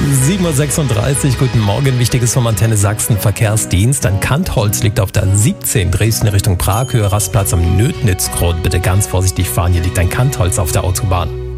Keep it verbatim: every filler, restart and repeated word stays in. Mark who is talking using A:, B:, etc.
A: sieben Uhr sechsunddreißig, guten Morgen. Wichtiges vom Antenne Sachsen Verkehrsdienst. Ein Kantholz liegt auf der siebzehn Dresden Richtung Prag, Höhe Rastplatz am Nötnitzkrot. Bitte ganz vorsichtig fahren, hier liegt ein Kantholz auf der Autobahn.